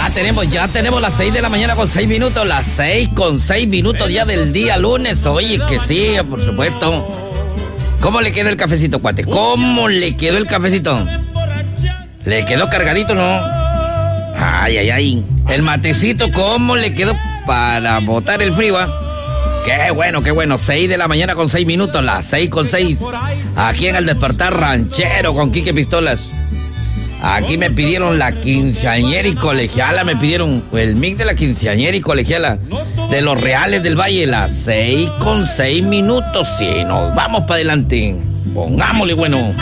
Ya tenemos las 6 de la mañana con 6 minutos, las 6 con 6 minutos ya del día lunes. Oye, que sí, por supuesto. ¿Cómo le quedó el cafecito, cuate? ¿Cómo le quedó el cafecito? ¿Le quedó cargadito, no? Ay. El matecito, ¿cómo le quedó para botar el frío, Qué bueno. 6 de la mañana con 6 minutos, las 6 con 6. Aquí en el Despertar Ranchero con Quique Pistolas. Aquí me pidieron la quinceañera y colegiala, me pidieron el mix de la quinceañera y colegiala de los Reales del Valle, las 6 con 6 minutos. Sí, nos vamos para adelante. Pongámosle bueno.